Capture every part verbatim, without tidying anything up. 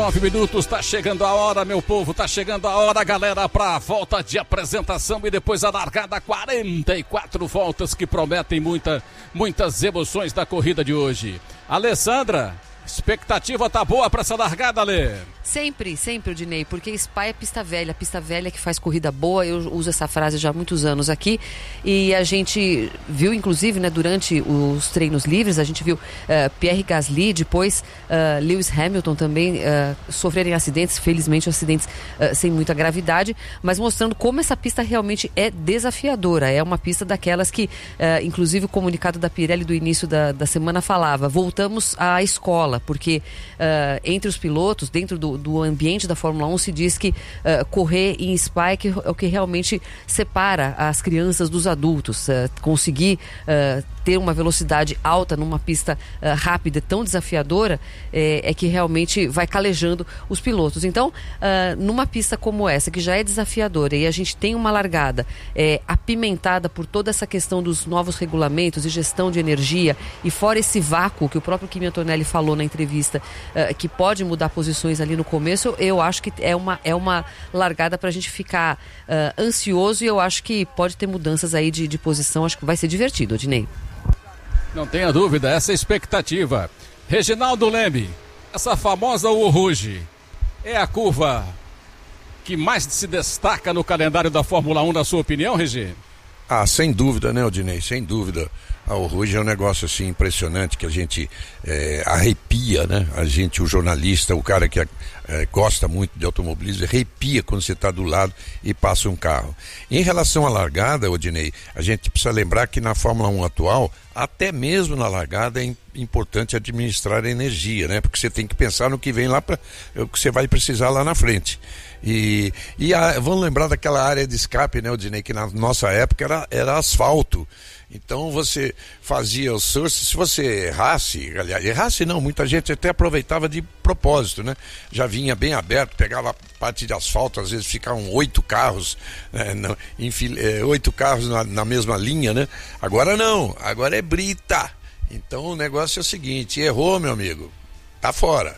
Nove minutos, tá chegando a hora, meu povo, tá chegando a hora, galera, pra volta de apresentação e depois a largada, quarenta e quatro voltas que prometem muita, muitas emoções da corrida de hoje. Alessandra, expectativa tá boa pra essa largada, Alê? Sempre, sempre, Odinei, porque Spa é pista velha, pista velha que faz corrida boa. Eu uso essa frase já há muitos anos aqui, e a gente viu, inclusive, né, durante os treinos livres, a gente viu uh, Pierre Gasly, depois uh, Lewis Hamilton também uh, sofrerem acidentes, felizmente acidentes uh, sem muita gravidade, mas mostrando como essa pista realmente é desafiadora. É uma pista daquelas que, uh, inclusive o comunicado da Pirelli do início da, da semana falava, voltamos à escola, porque uh, entre os pilotos, dentro do do ambiente da Fórmula um, se diz que uh, correr em Spa é, que, é o que realmente separa as crianças dos adultos. Uh, conseguir uh, ter uma velocidade alta numa pista uh, rápida, tão desafiadora, é, é que realmente vai calejando os pilotos. Então, uh, numa pista como essa, que já é desafiadora, e a gente tem uma largada é, apimentada por toda essa questão dos novos regulamentos e gestão de energia, e fora esse vácuo que o próprio Kimi Antonelli falou na entrevista, uh, que pode mudar posições ali no começo, eu acho que é uma, é uma largada para a gente ficar uh, ansioso, e eu acho que pode ter mudanças aí de, de posição. Acho que vai ser divertido, Odinei. Não tenha dúvida, essa é a expectativa. Reginaldo Leme, essa famosa Uruge é a curva que mais se destaca no calendário da Fórmula um, na sua opinião, Regi? Ah, sem dúvida, né, Odinei? Sem dúvida. A Uruge é um negócio assim impressionante, que a gente é, arrepia, né? A gente, o jornalista, o cara que é, é, gosta muito de automobilismo, arrepia quando você está do lado e passa um carro. Em relação à largada, Odinei, a gente precisa lembrar que na Fórmula um atual, até mesmo na largada é importante administrar a energia, né? Porque você tem que pensar no que vem lá, para o que você vai precisar lá na frente. E, e a, vamos lembrar daquela área de escape, né, Odinei, que na nossa época era, era asfalto. Então você fazia o surf, se você errasse, aliás, errasse não, muita gente até aproveitava de propósito, né? Já vinha bem aberto, pegava a parte de asfalto, às vezes ficavam oito carros, né? Não, enfim, é, oito carros na, na mesma linha, né? Agora não, agora é brita. Então o negócio é o seguinte, errou, meu amigo, tá fora.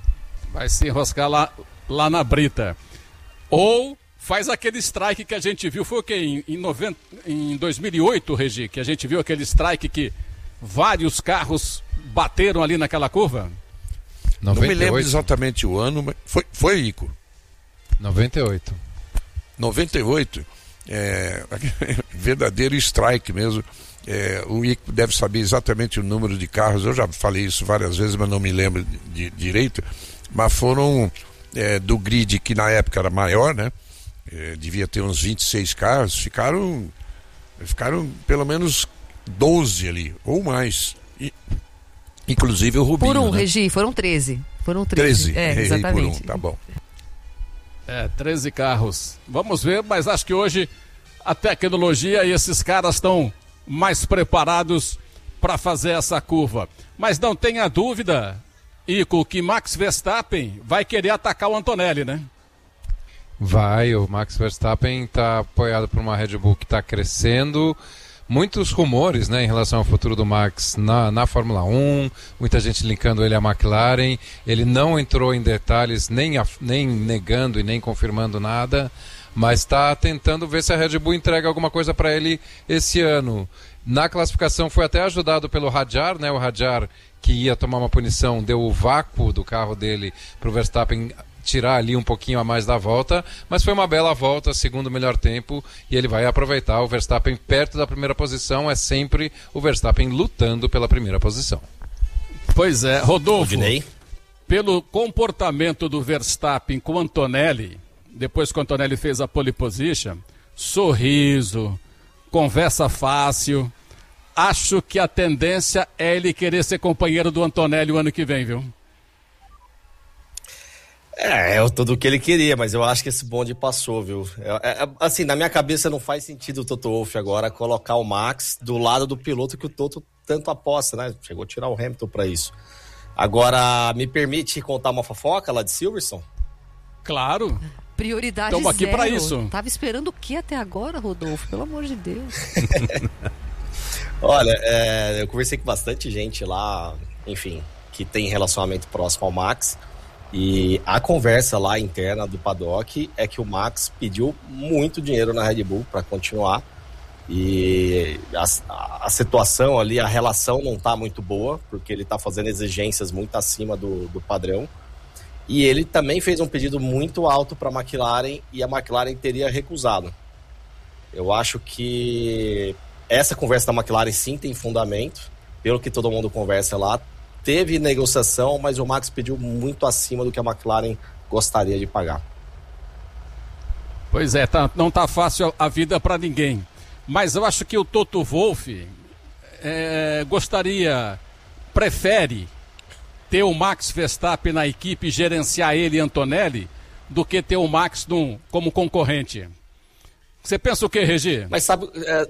Vai se enroscar lá, lá na brita. Ou faz aquele strike que a gente viu, foi o quê? Em, em, noventa, em dois mil e oito, Regi, que a gente viu aquele strike que vários carros bateram ali naquela curva? noventa e oito. Não me lembro exatamente o ano, mas foi, foi Ico? noventa e oito. noventa e oito, é, verdadeiro strike mesmo. É, o Ico deve saber exatamente o número de carros, eu já falei isso várias vezes, mas não me lembro de, de direito, mas foram é, do grid que na época era maior, né? É, devia ter uns vinte e seis carros, ficaram ficaram pelo menos doze ali, ou mais. E, inclusive o Rubinho. Por um, né? Regi, foram treze. Foram treze. treze, é, errei exatamente. por um, tá bom. É, treze carros. Vamos ver, mas acho que hoje a tecnologia e esses caras estão mais preparados para fazer essa curva. Mas não tenha dúvida, Ico, que Max Verstappen vai querer atacar o Antonelli, né? Vai, o Max Verstappen está apoiado por uma Red Bull que está crescendo. Muitos rumores, né, em relação ao futuro do Max na, na Fórmula um, muita gente linkando ele à McLaren. Ele não entrou em detalhes, nem, a, nem negando e nem confirmando nada, mas está tentando ver se a Red Bull entrega alguma coisa para ele esse ano. Na classificação foi até ajudado pelo Hadjar, né, o Hadjar que ia tomar uma punição, deu o vácuo do carro dele para o Verstappen tirar ali um pouquinho a mais da volta, mas foi uma bela volta, segundo melhor tempo, e ele vai aproveitar. O Verstappen perto da primeira posição, é sempre o Verstappen lutando pela primeira posição. Pois é, Rodolfo, Odinei, pelo comportamento do Verstappen com o Antonelli, depois que o Antonelli fez a pole position, sorriso, conversa fácil, acho que a tendência é ele querer ser companheiro do Antonelli o ano que vem, viu? É, é tudo o que ele queria, mas eu acho que esse bonde passou, viu? É, é, assim, na minha cabeça não faz sentido o Toto Wolff agora colocar o Max do lado do piloto que o Toto tanto aposta, né? Chegou a tirar o Hamilton pra isso. Agora, me permite contar uma fofoca lá de Silverstone? Claro. Prioridade Estamos aqui zero. Pra isso. Tava esperando o que até agora, Rodolfo? Pelo amor de Deus. Olha, é, eu conversei com bastante gente lá, enfim, que tem relacionamento próximo ao Max. E a conversa lá interna do paddock é que o Max pediu muito dinheiro na Red Bull para continuar. E a, a situação ali, a relação não está muito boa, porque ele está fazendo exigências muito acima do, do padrão. E ele também fez um pedido muito alto para a McLaren e a McLaren teria recusado. Eu acho que essa conversa da McLaren sim tem fundamento, pelo que todo mundo conversa lá. Teve negociação, mas o Max pediu muito acima do que a McLaren gostaria de pagar. Pois é, tá, não tá fácil a vida para ninguém. Mas eu acho que o Toto Wolff é, gostaria, prefere ter o Max Verstappen na equipe e gerenciar ele e Antonelli do que ter o Max num, como concorrente. Você pensa o quê, Regi? Mas sabe... É...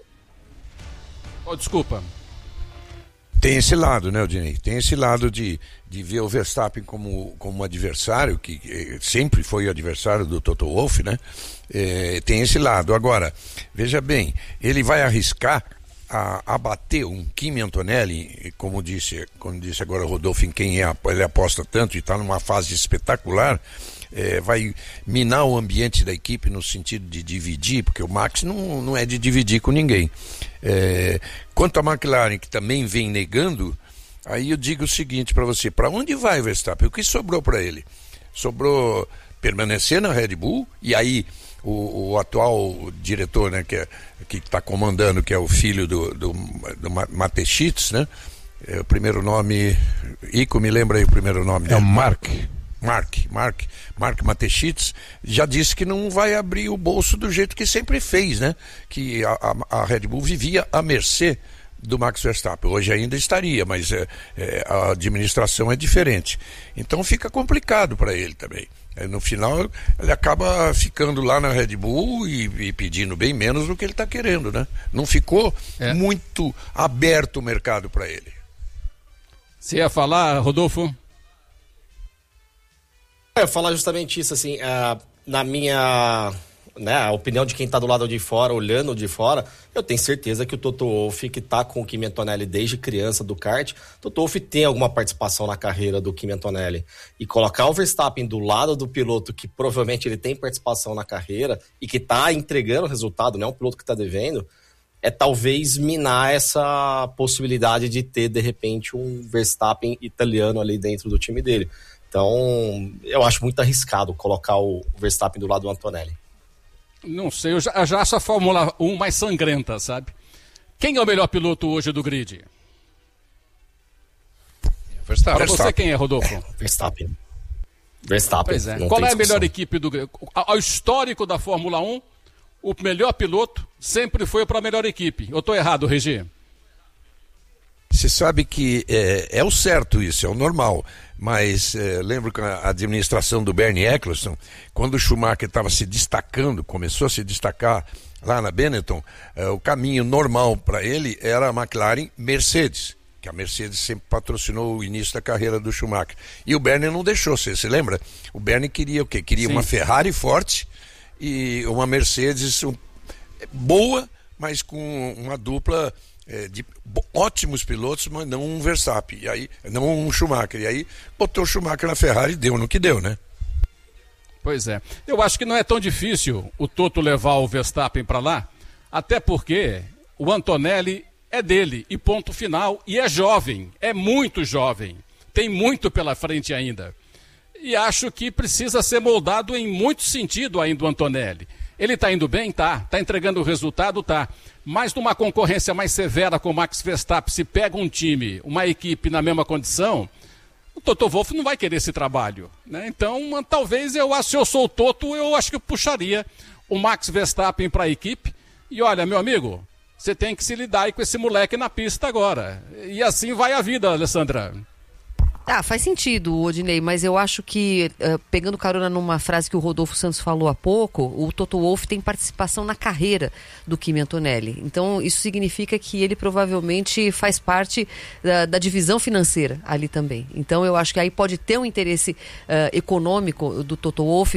Oh, desculpa. Tem esse lado, né, Odinei? Tem esse lado de, de ver o Verstappen como, como adversário, que eh, sempre foi o adversário do Toto Wolff, né? Eh, tem esse lado. Agora, veja bem, ele vai arriscar a, a bater um Kimi Antonelli, como disse, como disse agora o Rodolfo, em quem é, ele aposta tanto e está numa fase espetacular. É, vai minar o ambiente da equipe no sentido de dividir, porque o Max não, não é de dividir com ninguém. É, quanto à McLaren, que também vem negando, aí eu digo o seguinte para você: para onde vai o Verstappen? O que sobrou para ele? Sobrou permanecer na Red Bull, e aí o, o atual diretor, né, que é, que está comandando, que é o filho do, do, do Mateschitz, né? É, o primeiro nome, Ico, me lembra aí o primeiro nome dele. É o Mark. Mark, Mark, Mark Mateschitz já disse que não vai abrir o bolso do jeito que sempre fez, né? Que a, a, a Red Bull vivia à mercê do Max Verstappen. Hoje ainda estaria, mas é, é, a administração é diferente. Então fica complicado para ele também. É, no final ele acaba ficando lá na Red Bull e, e pedindo bem menos do que ele está querendo, né? Não ficou é. muito aberto o mercado para ele. Você ia falar, Rodolfo? Eu ia falar justamente isso, assim, uh, na minha, né, a opinião de quem tá do lado de fora, olhando de fora, eu tenho certeza que o Toto Wolff, que tá com o Kimi Antonelli desde criança do kart, Toto Wolff tem alguma participação na carreira do Kimi Antonelli. E colocar o Verstappen do lado do piloto, que provavelmente ele tem participação na carreira e que tá entregando o resultado, não é um piloto que tá devendo, é talvez minar essa possibilidade de ter, de repente, um Verstappen italiano ali dentro do time dele. Então, eu acho muito arriscado colocar o Verstappen do lado do Antonelli. Não sei, eu já, eu já acho a Fórmula um mais sangrenta, sabe? Quem é o melhor piloto hoje do grid? Verstappen. Para você, quem é, Rodolfo? É, Verstappen. Verstappen. Pois é. Qual é a melhor equipe do grid? Ao histórico da Fórmula um, o melhor piloto sempre foi para a melhor equipe. Eu estou errado, Regi? Você sabe que é, é o certo isso, é o normal, mas é, lembro que a administração do Bernie Eccleston, quando o Schumacher estava se destacando, começou a se destacar lá na Benetton, é, o caminho normal para ele era a McLaren Mercedes, que a Mercedes sempre patrocinou o início da carreira do Schumacher. E o Bernie não deixou, você se lembra? O Bernie queria o quê? Queria Sim. uma Ferrari forte e uma Mercedes um, boa, mas com uma dupla... É, de ótimos pilotos, mas não um Verstappen, e aí, não um Schumacher, e aí botou o Schumacher na Ferrari e deu no que deu, né? Pois é, eu acho que não é tão difícil o Toto levar o Verstappen para lá, até porque o Antonelli é dele, e ponto final, e é jovem, é muito jovem, tem muito pela frente ainda, e acho que precisa ser moldado em muito sentido ainda o Antonelli. Ele está indo bem? Tá. Está entregando o resultado? Tá. Mas numa concorrência mais severa com o Max Verstappen, se pega um time, uma equipe na mesma condição, o Toto Wolff não vai querer esse trabalho, né? Então, talvez eu acho, se eu sou o Toto, eu acho que eu puxaria o Max Verstappen para a equipe. E olha, meu amigo, você tem que se lidar aí com esse moleque na pista agora. E assim vai a vida, Alessandra. Ah, faz sentido, Odinei, mas eu acho que, uh, pegando carona numa frase que o Rodolfo Santos falou há pouco, o Toto Wolff tem participação na carreira do Kimi Antonelli. Então, isso significa que ele provavelmente faz parte da, da divisão financeira ali também. Então, eu acho que aí pode ter um interesse uh, econômico do Toto Wolff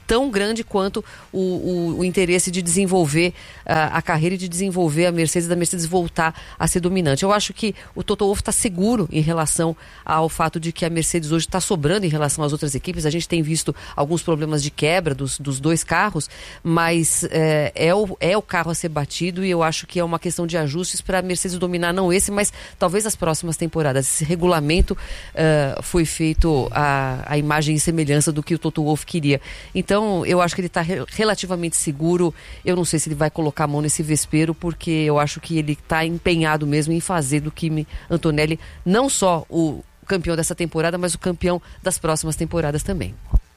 tão grande quanto o, o, o interesse de desenvolver uh, a carreira e de desenvolver a Mercedes, da Mercedes voltar a ser dominante. Eu acho que o Toto Wolff está seguro em relação ao fato de que a Mercedes hoje está sobrando em relação às outras equipes. A gente tem visto alguns problemas de quebra dos, dos dois carros, mas é, é, o, é o carro a ser batido, e eu acho que é uma questão de ajustes para a Mercedes dominar, não esse, mas talvez as próximas temporadas. Esse regulamento uh, foi feito a, a imagem e semelhança do que o Toto Wolff queria. Então, eu acho que ele está re- relativamente seguro. Eu não sei se ele vai colocar a mão nesse vespeiro, porque eu acho que ele está empenhado mesmo em fazer do Kimi Antonelli não só o campeão dessa temporada, mas o campeão das próximas temporadas também.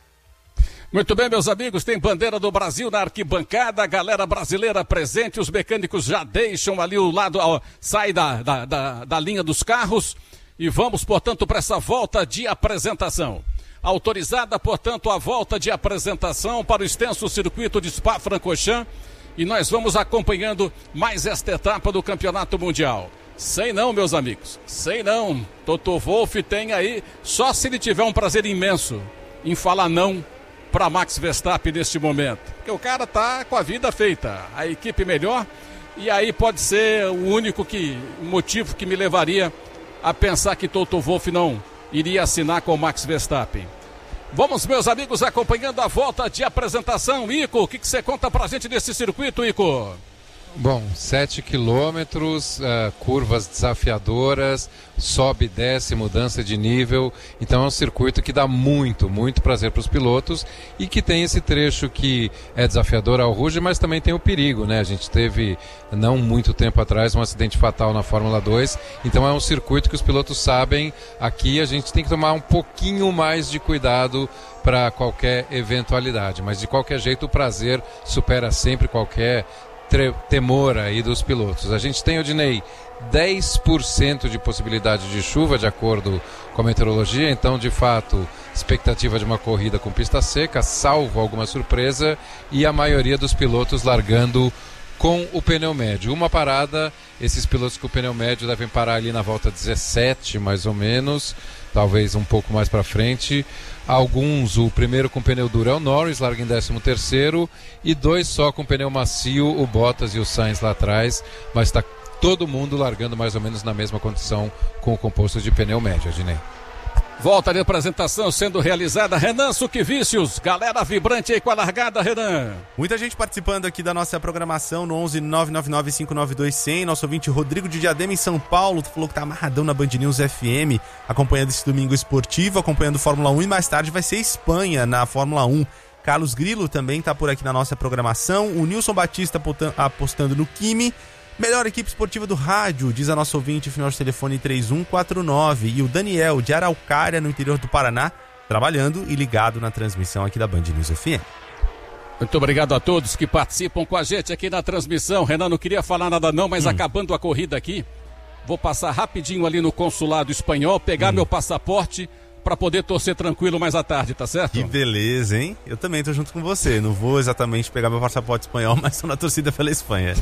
Muito bem, meus amigos, tem bandeira do Brasil na arquibancada, a galera brasileira presente, os mecânicos já deixam ali o lado, ó, sai da, da, da, da linha dos carros, e vamos, portanto, para essa volta de apresentação. Autorizada, portanto, a volta de apresentação para o extenso circuito de Spa-Francorchamps, e nós vamos acompanhando mais esta etapa do Campeonato Mundial. Sei não, meus amigos, sei não. Toto Wolff tem aí, só se ele tiver um prazer imenso em falar não para Max Verstappen neste momento, porque o cara tá com a vida feita, a equipe melhor, e aí pode ser o único que, motivo que me levaria a pensar que Toto Wolff não iria assinar com o Max Verstappen. Vamos, meus amigos, acompanhando a volta de apresentação. Ico, o que, que você conta pra gente desse circuito, Ico? Bom, sete quilômetros, uh, curvas desafiadoras, sobe e desce, mudança de nível. Então é um circuito que dá muito, muito prazer para os pilotos, e que tem esse trecho que é desafiador ao Rouge, mas também tem o perigo, né? A gente teve, não muito tempo atrás, um acidente fatal na Fórmula dois. Então é um circuito que os pilotos sabem, aqui a gente tem que tomar um pouquinho mais de cuidado para qualquer eventualidade. Mas de qualquer jeito o prazer supera sempre qualquer temor aí dos pilotos. A gente tem, Odinei, dez por cento de possibilidade de chuva, de acordo com a meteorologia, então de fato expectativa de uma corrida com pista seca, salvo alguma surpresa, e a maioria dos pilotos largando com o pneu médio. Uma parada, esses pilotos com o pneu médio devem parar ali na volta dezessete, mais ou menos, talvez um pouco mais para frente. Alguns, o primeiro com pneu duro é o Norris, larga em décimo terceiro, e dois só com pneu macio, o Bottas e o Sainz lá atrás, mas está todo mundo largando mais ou menos na mesma condição com o composto de pneu médio, Adinei. Volta de apresentação sendo realizada. Renan Suquevicius, galera vibrante aí com a largada, Renan. Muita gente participando aqui da nossa programação no onze nove nove nove cinco nove dois zero zero. Nosso ouvinte Rodrigo de Diadema, em São Paulo, falou que tá amarradão na Band News F M, acompanhando esse domingo esportivo, acompanhando Fórmula um, e mais tarde vai ser Espanha na Fórmula um. Carlos Grilo também tá por aqui na nossa programação. O Nilson Batista apostando no Kimi. Melhor equipe esportiva do rádio, diz a nossa ouvinte, final de telefone três um quatro nove. E o Daniel, de Araucária, no interior do Paraná, trabalhando e ligado na transmissão aqui da Band News F M. Muito obrigado a todos que participam com a gente aqui na transmissão. Renan, não queria falar nada não, mas hum. acabando a corrida aqui, vou passar rapidinho ali no consulado espanhol, pegar hum. meu passaporte para poder torcer tranquilo mais à tarde, tá certo? Que beleza, hein? Eu também tô junto com você, não vou exatamente pegar meu passaporte espanhol, mas tô na torcida pela Espanha.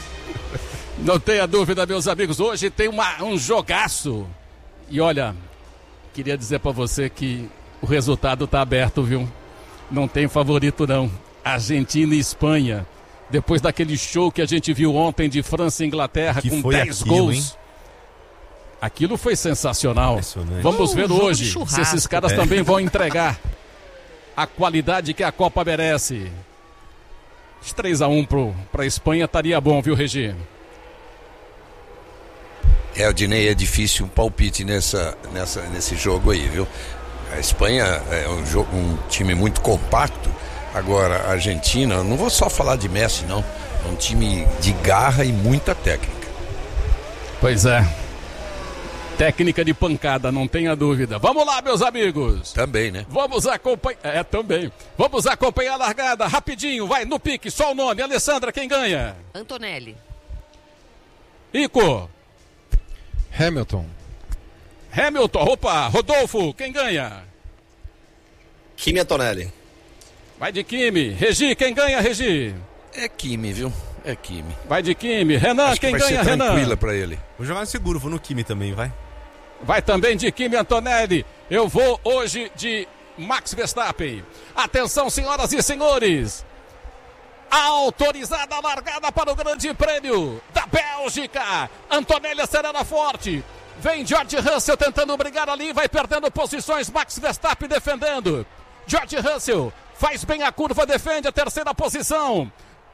Não tenha dúvida, meus amigos, hoje tem uma, um jogaço. E olha, queria dizer pra você que o resultado tá aberto, viu? Não tem favorito não. Argentina e Espanha. Depois daquele show que a gente viu ontem de França e Inglaterra, que com dez gols. Hein? Aquilo foi sensacional. Vamos oh, ver um hoje se esses caras é. também vão entregar a qualidade que a Copa merece. três a um para a Espanha estaria bom, viu, Regi? É, o Dinei, é difícil um palpite nessa, nessa, nesse jogo aí, viu? A Espanha é um, jogo, um time muito compacto. Agora, a Argentina, não vou só falar de Messi, não. É um time de garra e muita técnica. Pois é. Técnica de pancada, não tenha dúvida. Vamos lá, meus amigos. Também, né? Vamos acompanhar. É, também. Vamos acompanhar a largada rapidinho. Vai no pique, só o nome. Alessandra, quem ganha? Antonelli. Ico. Hamilton. Hamilton. Opa, Rodolfo, quem ganha? Kimi Antonelli. Vai de Kimi. Regi, quem ganha, Regi? É Kimi, viu? É Kimi. Vai de Kimi. Renan, Acho quem que vai ganha, ser Renan? Tranquila pra ele. Vou jogar no seguro, vou no Kimi também, vai. Vai também de Kimi Antonelli. Eu vou hoje de Max Verstappen. Atenção, senhoras e senhores. Autorizada a largada para o Grande Prêmio da Bélgica. Antonelli acelera forte. Vem George Russell tentando brigar ali, vai perdendo posições. Max Verstappen defendendo. George Russell faz bem a curva, defende a terceira posição.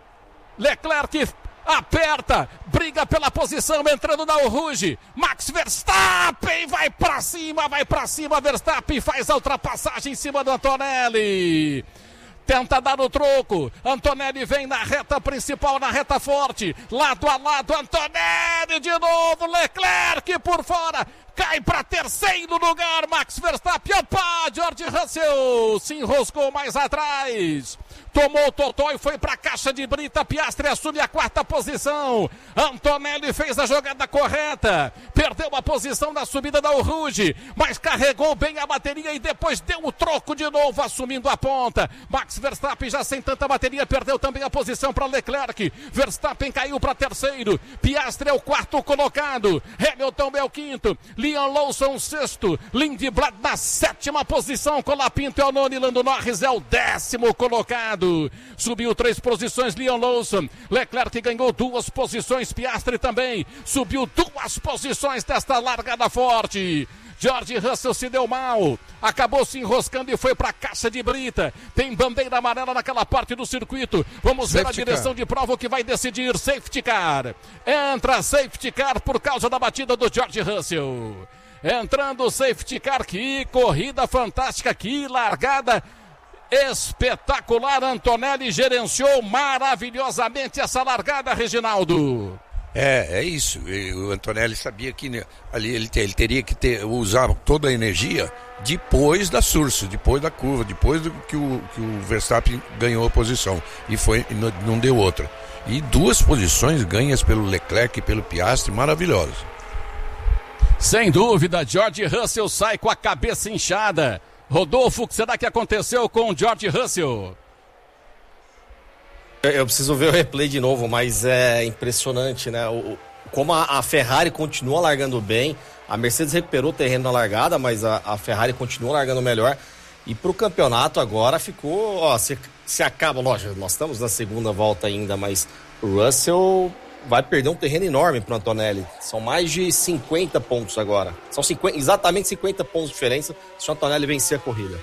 Leclerc aperta, briga pela posição, entrando na Rouge. Max Verstappen vai pra cima, vai pra cima. Verstappen faz a ultrapassagem em cima do Antonelli. Tenta dar o troco. Antonelli vem na reta principal, na reta forte. Lado a lado, Antonelli de novo. Leclerc por fora. Cai para terceiro lugar. Max Verstappen. Opa! George Russell se enroscou mais atrás. Tomou o totó e foi para a caixa de brita. Piastri assume a quarta posição. Antonelli fez a jogada correta. Perdeu a posição na subida da Rouge, mas carregou bem a bateria e depois deu o troco de novo, assumindo a ponta. Max Verstappen já sem tanta bateria, perdeu também a posição para Leclerc. Verstappen caiu para terceiro. Piastri é o quarto colocado. Hamilton é o quinto. Liam Lawson sexto. Lindblad na sétima posição. Colapinto é o nono. Lando Norris é o décimo colocado. Subiu três posições Liam Lawson. Leclerc ganhou duas posições. Piastri também subiu duas posições desta largada forte. George Russell se deu mal, acabou se enroscando e foi para a caixa de brita. Tem bandeira amarela naquela parte do circuito. Vamos ver a direção de prova, o que vai decidir. Safety car. Entra safety car por causa da batida do George Russell. Entrando o safety car. Que corrida fantástica, que largada espetacular. Antonelli gerenciou maravilhosamente essa largada, Reginaldo. É, é isso. O Antonelli sabia que né, ali ele, te, ele teria que ter, usar toda a energia depois da sursa, depois da curva, depois do que o, que o Verstappen ganhou a posição. E foi, não, não deu outra. E duas posições ganhas pelo Leclerc e pelo Piastri, maravilhosas. Sem dúvida, George Russell sai com a cabeça inchada. Rodolfo, o que será que aconteceu com o George Russell? Eu preciso ver o replay de novo, mas é impressionante, né? O, como a, a Ferrari continua largando bem, a Mercedes recuperou o terreno na largada, mas a, a Ferrari continua largando melhor. E pro campeonato agora ficou, ó, se, se acaba, lógico, nós estamos na segunda volta ainda, mas o Russell vai perder um terreno enorme pro Antonelli. São mais de cinquenta pontos agora. São cinquenta, exatamente cinquenta pontos de diferença se o Antonelli vencer a corrida.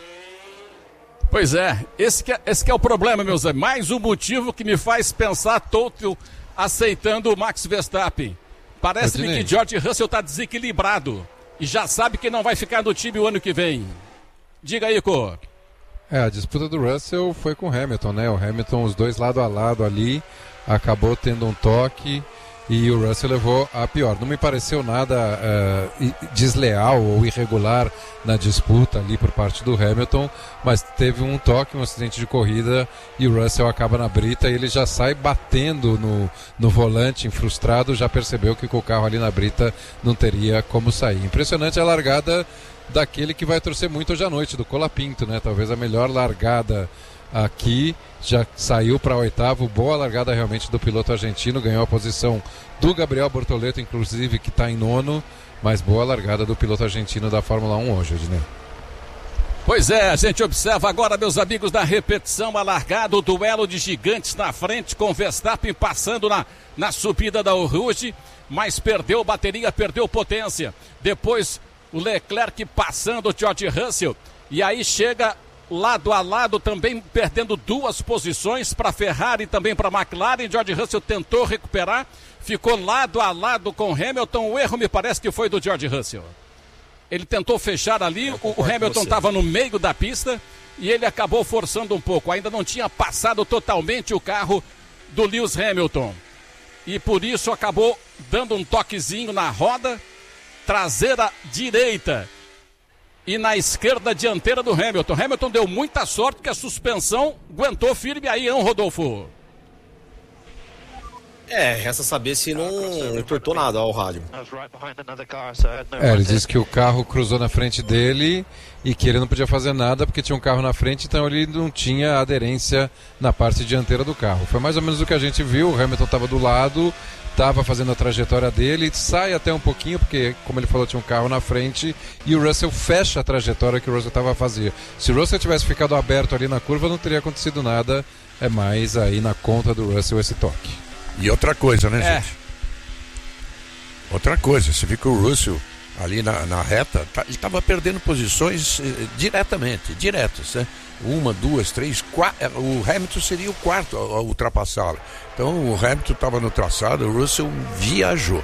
Pois é, esse que é, esse que é o problema, meus amigos. Mais um motivo que me faz pensar Toto aceitando o Max Verstappen. Parece-me que George Russell está desequilibrado e já sabe que não vai ficar no time o ano que vem. Diga aí, Cô. É, a disputa do Russell foi com o Hamilton, né? O Hamilton, os dois lado a lado ali, acabou tendo um toque e o Russell levou a pior. Não me pareceu nada uh, desleal ou irregular na disputa ali por parte do Hamilton, mas teve um toque, um acidente de corrida e o Russell acaba na brita e ele já sai batendo no, no volante, frustrado, já percebeu que com o carro ali na brita não teria como sair. Impressionante a largada daquele que vai torcer muito hoje à noite, do Colapinto, né? Talvez a melhor largada aqui, já saiu para oitavo, boa largada realmente do piloto argentino, ganhou a posição do Gabriel Bortoleto, inclusive, que está em nono, mas boa largada do piloto argentino da Fórmula um hoje, Ednei. Pois é, a gente observa agora, meus amigos, na repetição, a largada, o duelo de gigantes na frente, com Verstappen passando na, na subida da Rouge, mas perdeu bateria, perdeu potência. Depois o Leclerc passando o George Russell, e aí chega lado a lado também perdendo duas posições para Ferrari e também para McLaren. George Russell tentou recuperar, ficou lado a lado com Hamilton. O erro me parece que foi do George Russell. Ele tentou fechar ali, o, o Hamilton estava no meio da pista e ele acabou forçando um pouco. Ainda não tinha passado totalmente o carro do Lewis Hamilton e por isso acabou dando um toquezinho na roda traseira direita e na esquerda dianteira do Hamilton. Hamilton deu muita sorte que a suspensão aguentou firme aí, hein, Rodolfo? É, resta saber se não entortou nada ao rádio. É, ele disse que o carro cruzou na frente dele e que ele não podia fazer nada porque tinha um carro na frente, então ele não tinha aderência na parte dianteira do carro. Foi mais ou menos o que a gente viu, o Hamilton estava do lado, estava fazendo a trajetória dele, sai até um pouquinho, porque, como ele falou, tinha um carro na frente, e o Russell fecha a trajetória que o Russell estava a fazer. Se o Russell tivesse ficado aberto ali na curva, não teria acontecido nada. É mais aí na conta do Russell esse toque. E outra coisa, né, É. gente? Outra coisa, você viu que o Russell ali na, na reta, tá, ele estava perdendo posições eh, diretamente, diretas, né? Uma, duas, três, quatro. O Hamilton seria o quarto a, a ultrapassá-lo. Então o Hamilton estava no traçado, o Russell viajou.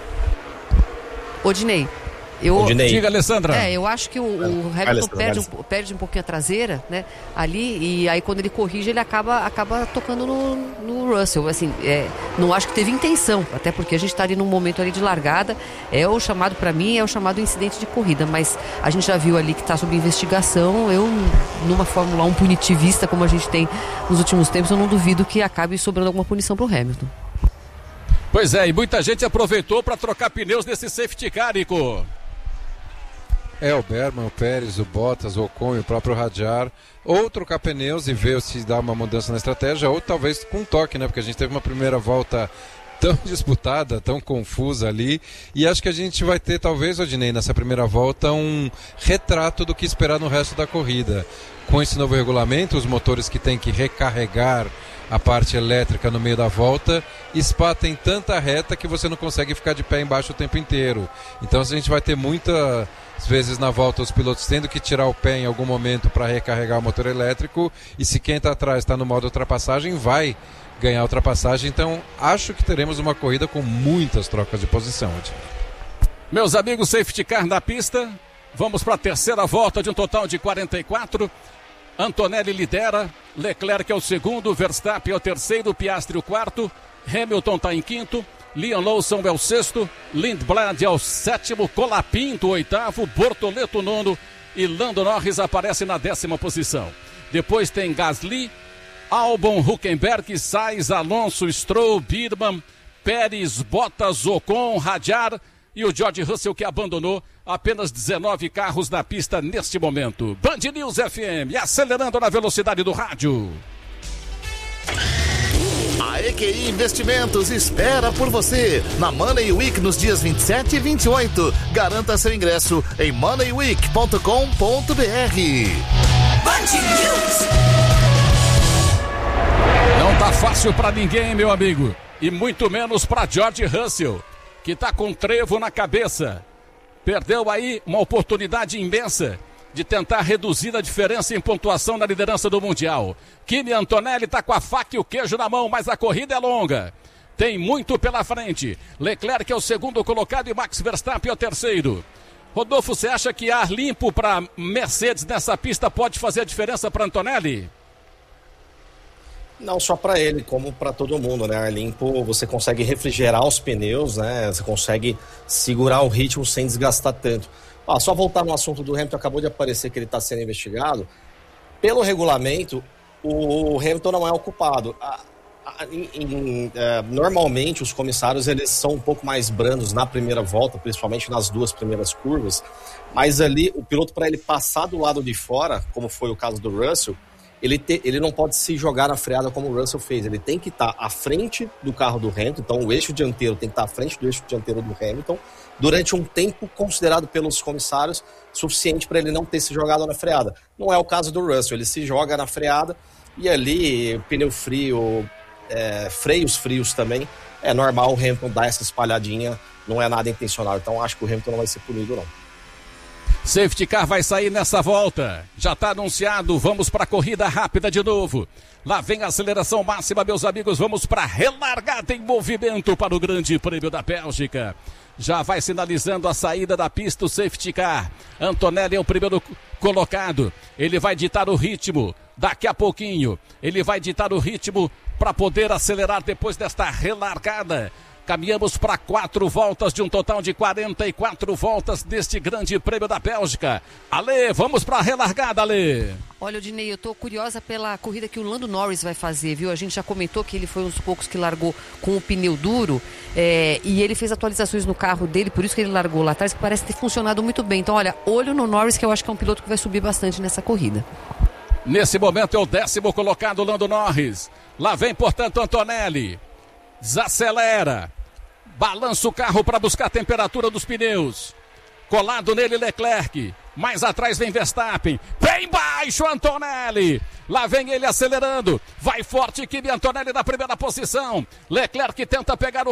Ô, Dinei, eu... Odinei. Diga, Alessandra. É, eu acho que o, o Hamilton Alessandra, perde, um, Alessandra. perde um pouquinho a traseira, né? Ali, e aí quando ele corrige, ele acaba, acaba tocando no, no Russell. Assim, é, não acho que teve intenção, até porque a gente está ali num momento ali de largada. É o chamado, para mim, é o chamado incidente de corrida, mas a gente já viu ali que está sob investigação. Eu, numa Fórmula um punitivista, como a gente tem nos últimos tempos, eu não duvido que acabe sobrando alguma punição para o Hamilton. Pois é, e muita gente aproveitou para trocar pneus nesse safety car, Nico. É, o Berman, o Pérez, o Bottas, o Ocon e o próprio Hadjar, ou trocar pneus e ver se dá uma mudança na estratégia, ou talvez com um toque, né? Porque a gente teve uma primeira volta tão disputada, tão confusa ali, e acho que a gente vai ter, talvez, Odinei, nessa primeira volta, um retrato do que esperar no resto da corrida. Com esse novo regulamento, os motores que têm que recarregar a parte elétrica no meio da volta, Spa tem tanta reta que você não consegue ficar de pé embaixo o tempo inteiro. Então a gente vai ter muitas vezes na volta os pilotos tendo que tirar o pé em algum momento para recarregar o motor elétrico, e se quem está atrás está no modo ultrapassagem, vai ganhar a ultrapassagem. Então acho que teremos uma corrida com muitas trocas de posição. Meus amigos, safety car na pista. Vamos para a terceira volta de um total de quarenta e quatro. Antonelli lidera, Leclerc é o segundo, Verstappen é o terceiro, Piastri o quarto, Hamilton está em quinto, Liam Lawson é o sexto, Lindblad é o sétimo, Colapinto o oitavo, Bortoleto o nono e Lando Norris aparece na décima posição. Depois tem Gasly, Albon, Hülkenberg, Sainz, Alonso, Stroll, Birman, Pérez, Bottas, Ocon, Hadjar e o George Russell, que abandonou. Apenas dezenove carros na pista neste momento. Band News F M, acelerando na velocidade do rádio. A E Q I Investimentos espera por você na Money Week nos dias vinte e sete e vinte e oito. Garanta seu ingresso em money week ponto com ponto b r. Band News. Não tá fácil pra ninguém, meu amigo, e muito menos pra George Russell, que tá com trevo na cabeça. Perdeu aí uma oportunidade imensa de tentar reduzir a diferença em pontuação na liderança do Mundial. Kimi Antonelli está com a faca e o queijo na mão, mas a corrida é longa. Tem muito pela frente. Leclerc é o segundo colocado e Max Verstappen é o terceiro. Rodolfo, você acha que ar limpo para Mercedes nessa pista pode fazer a diferença para Antonelli? Não só para ele, como para todo mundo, né? Ar limpo, você consegue refrigerar os pneus, né? Você consegue segurar o ritmo sem desgastar tanto. Ah, só voltar no assunto do Hamilton, acabou de aparecer que ele está sendo investigado. Pelo regulamento, o Hamilton não é o culpado. Ah, em, em, é, normalmente, os comissários eles são um pouco mais brandos na primeira volta, principalmente nas duas primeiras curvas. Mas ali, o piloto, para ele passar do lado de fora, como foi o caso do Russell, Ele, te, ele não pode se jogar na freada como o Russell fez. Ele tem que estar à frente do carro do Hamilton. Então o eixo dianteiro tem que estar à frente do eixo dianteiro do Hamilton durante um tempo considerado pelos comissários suficiente para ele não ter se jogado na freada. Não é o caso do Russell. Ele se joga na freada e ali, pneu frio, é, freios frios também, é normal o Hamilton dar essa espalhadinha. Não é nada intencional. Então acho que o Hamilton não vai ser punido, não. Safety car vai sair nessa volta. Já está anunciado, vamos para a corrida rápida de novo. Lá vem a aceleração máxima, meus amigos. Vamos para a relargada em movimento para o Grande Prêmio da Bélgica. Já vai sinalizando a saída da pista o safety car. Antonelli é o primeiro colocado. Ele vai ditar o ritmo daqui a pouquinho. Ele vai ditar o ritmo para poder acelerar depois desta relargada. Caminhamos para quatro voltas de um total de quarenta e quatro voltas deste Grande Prêmio da Bélgica. Ale, vamos para a relargada, Ale. Olha, Odinei, eu tô curiosa pela corrida que o Lando Norris vai fazer, viu? A gente já comentou que ele foi um dos poucos que largou com o pneu duro é, e ele fez atualizações no carro dele, por isso que ele largou lá atrás, que parece ter funcionado muito bem. Então, olha, olho no Norris, que eu acho que é um piloto que vai subir bastante nessa corrida. Nesse momento é o décimo colocado, Lando Norris. Lá vem, portanto, Antonelli. Desacelera. balança o carro para buscar a temperatura dos pneus. Colado nele Leclerc, mais atrás vem Verstappen, bem baixo Antonelli, lá vem ele acelerando, vai forte Kimi Antonelli na primeira posição, Leclerc tenta pegar o